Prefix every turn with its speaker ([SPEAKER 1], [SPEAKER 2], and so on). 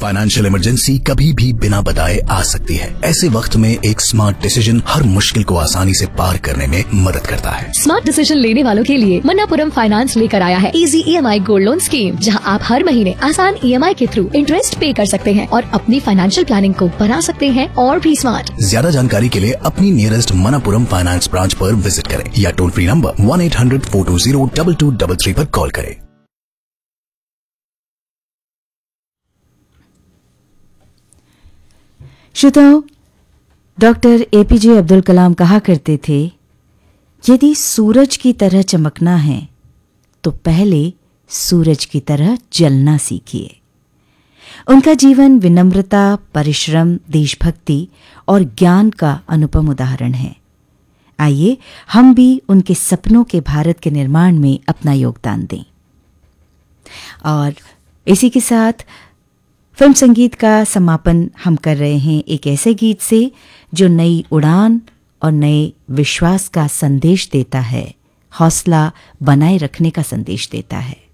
[SPEAKER 1] Financial emergency कभी भी बिना बताए आ सकती है। ऐसे वक्त में एक स्मार्ट डिसीजन हर मुश्किल को आसानी से पार करने में मदद करता है।
[SPEAKER 2] स्मार्ट डिसीजन लेने वालों के लिए मन्नापुरम फाइनेंस लेकर आया है easy EMI gold loan scheme, जहां आप हर महीने आसान EMI के थ्रू इंटरेस्ट पे कर सकते हैं और अपनी फाइनेंशियल प्लानिंग को बना सकते हैं और भी स्मार्ट।
[SPEAKER 1] ज्यादा जानकारी के लिए अपनी नियरेस्ट मन्नापुरम फाइनेंस ब्रांच पर विजिट करें या टोल फ्री नंबर 1-800-420-2233 पर कॉल करें।
[SPEAKER 3] श्रोताओं, डॉक्टर APJ अब्दुल कलाम कहा करते थे, यदि सूरज की तरह चमकना है तो पहले सूरज की तरह जलना सीखिए। उनका जीवन विनम्रता, परिश्रम, देशभक्ति और ज्ञान का अनुपम उदाहरण है। आइए हम भी उनके सपनों के भारत के निर्माण में अपना योगदान दें। और इसी के साथ फिल्म संगीत का समापन हम कर रहे हैं एक ऐसे गीत से जो नई उड़ान और नए विश्वास का संदेश देता है, हौसला बनाए रखने का संदेश देता है।